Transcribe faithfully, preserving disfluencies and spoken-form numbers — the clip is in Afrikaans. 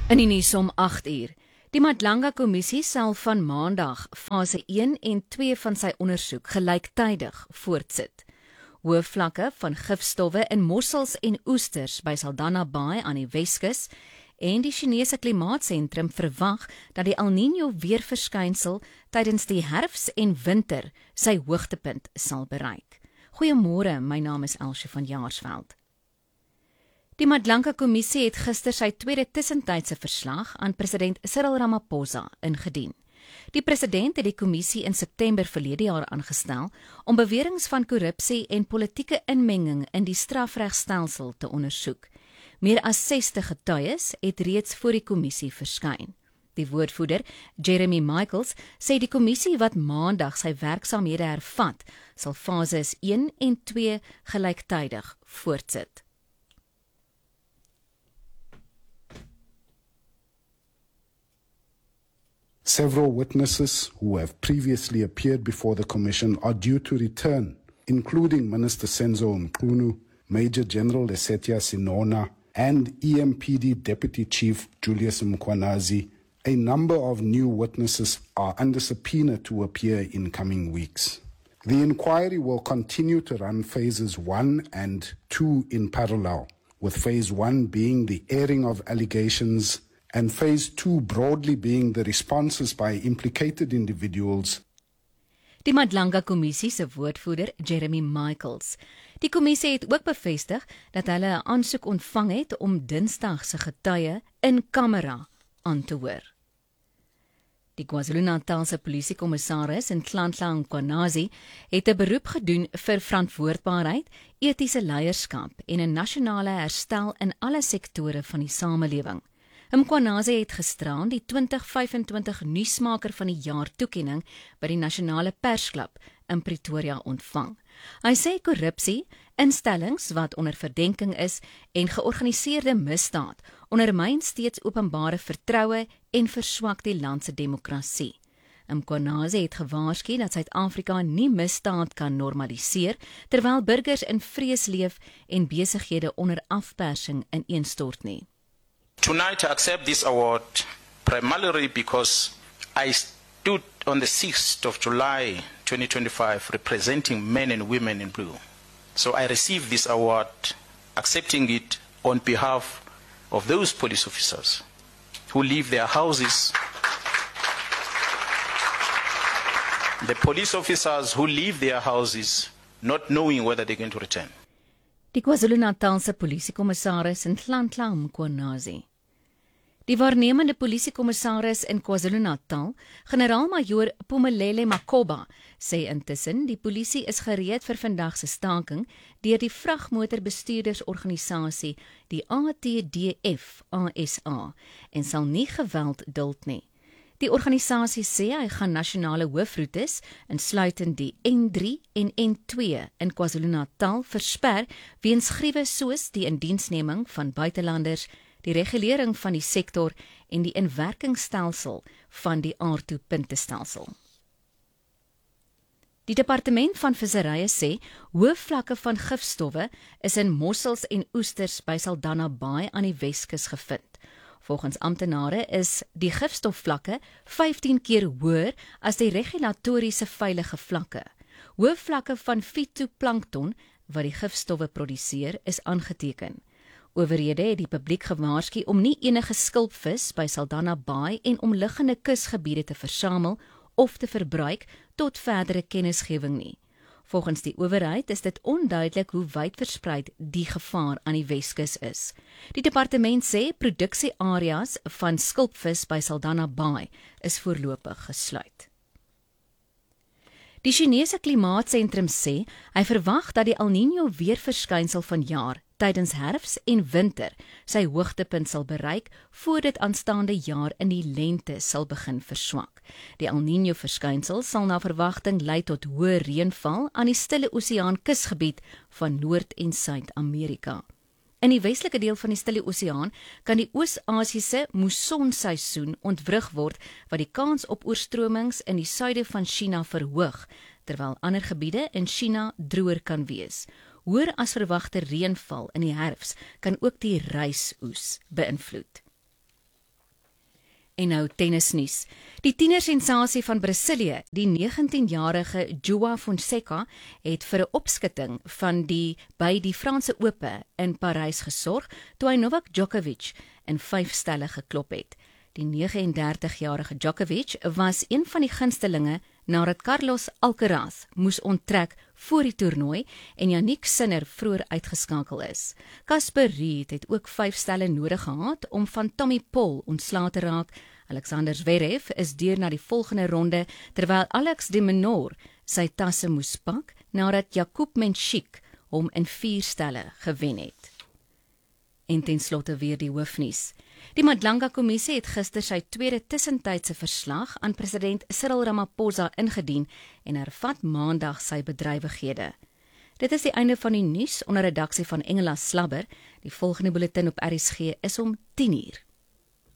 In die nuus om agt uur. Die Madlanga-kommissie sal van maandag fase een en twee van sy ondersoek gelyktydig voortsit. Hoë vlakke van gifstowwe in mossels en oesters by Saldanha Bay aan die Weskus en die Chinese Klimaatsentrum verwag dat die El Niño weerverskynsel tydens die herfs en winter sy hoogtepunt sal bereik. Goeiemôre, my naam is Elsje van Jaarsveld. Die Madlanga-kommissie het gister sy tweede tussentydse verslag aan president Cyril Ramaphosa ingedien. Die president het die kommissie in September verlede jaar aangestel om beweringe van korrupsie en politieke inmenging in die strafregstelsel te ondersoek. Meer as sestig getuies het reeds voor die kommissie verskyn. Die woordvoerder, Jeremy Michaels, sê die kommissie wat maandag sy werksaamhede hervat, sal fases een en twee gelyktydig voortsit. Several witnesses who have previously appeared before the Commission are due to return, including Minister Senzo Mchunu, Major General Lesetja Sinona, and E M P D Deputy Chief Julius Mkhwanazi. A number of new witnesses are under subpoena to appear in coming weeks. The inquiry will continue to run phases one and two in parallel, with phase one being the airing of allegations and phase two broadly being the responses by implicated individuals. Die Madlanga-kommissie se woordvoerder, Jeremy Michaels. Die kommissie het ook bevestig dat hulle 'n aansoek ontvang het om Dinsdag se getuie in kamera aan te hoor. Die KwaZulu-Natalse polisiekommissaris in Nhlanhla Mkhwanazi het 'n beroep gedoen vir verantwoordbaarheid, etiese leierskap en 'n nasionale herstel in alle sektore van die samelewing. Mkhwanazi het gisteraan die twintig vyf-en-twintig nuusmaker van die jaar toekenning by die Nasionale Persklub in Pretoria ontvang. Hy sê korrupsie, instellings wat onder verdenking is en georganiseerde misdaad ondermyn steeds openbare vertroue en verswak die land se demokrasie. Mkhwanazi het gewaarsku dat Suid-Afrika nie misdaad kan normaliseer terwyl burgers in vrees leef en besighede onder afpersing ineenstort nie. Tonight I accept this award primarily because I stood on the sixth of July twenty twenty-five representing men and women in blue. So I received this award accepting it on behalf of those police officers who leave their houses. The police officers who leave their houses not knowing whether they're going to return. Die KwaZulu-Natalse polisiekommissaris in Nhlanhla Mkhwanazi. Die waarnemende polisiekommissaris in KwaZulu-Natal, generaal-majoor Phumelele Makhoba, sê intussen die polisie is gereed vir vandag se staking deur die vragmotorbestuurdersorganisasie, die A T D F A S A, en sal nie geweld duld nie. Die organisasie sê hy gaan nasionale hoofroetes, insluitend die N drie en N twee in KwaZulu-Natal versper weens griewe soos die indiensneming van buitelanders, die regulering van die sektor en die inwerkingstelsel van die aardtoepuntestelsel. Die departement van visserye sê hoë vlakke van gifstowwe is in mossels en oesters by Saldanha Bay aan die Weskus gevind. Volgens amptenare is die gifstofvlakke vyftien keer hoër as die regulatoriese veilige vlakke. Hoë vlakke van fitoplankton wat die gifstowwe produseer is aangeteken. Owerhede het die publiek gewaarsku om nie enige skulpvis by Saldanha Bay en omliggende kusgebiede te versamel of te verbruik tot verdere kennisgewing nie. Volgens die owerheid is dit onduidelik hoe wyd verspreid die gevaar aan die Weskus is. Die departement sê produksieareas van skulpvis by Saldanha Bay is voorlopig gesluit. Die Chinese Klimaatsentrum sê hy verwag dat die El Niño weerverskynsel vanjaar tydens herfs en winter sy hoogtepunt sal bereik voor dit aanstaande jaar in die lente sal begin verswak. Die El Niño verskynsel sal na verwagting lei tot hoë reënval aan die Stille Oseaan kusgebied van Noord- en Suid-Amerika. In die westelike deel van die Stille Oseaan kan die Oos-Asiese moessonseisoen ontwrig word wat die kans op oorstromings in die suide van China verhoog, terwyl ander gebiede in China droër kan wees. Hoër as verwagte reënval in die herfs kan ook die rysoes beïnvloed. En nou tennisnuus. Die tienersensasie van Brasilië, die negentienjarige Joao Fonseca, het vir 'n opskutting van die by die Franse Ope in Parys gesorg toe hy Novak Djokovic in vyf stelle geklop het. Die neges en dertig-jarige Djokovic was een van die gunstelinge nadat Carlos Alcaraz moes onttrek voor die toernooi en Jannik Sinner vroeër uitgeskakel is. Casper Ruud het ook vyf stelle nodig gehad om van Tommy Paul ontslae te raak. Alexander Zverev is deur na die volgende ronde, terwyl Alex de Minaur sy tasse moes pak nadat Jakub Menchik hom in vier stelle gewen het. En ten slotte weer die hoofnuus. Die Madlanga-kommissie het gister sy tweede tussentydse verslag aan president Cyril Ramaphosa ingedien en hervat maandag sy bedrywighede. Dit is die einde van die nuus onder redaksie van Engela Slabber. Die volgende bulletin op R S G is om tien uur.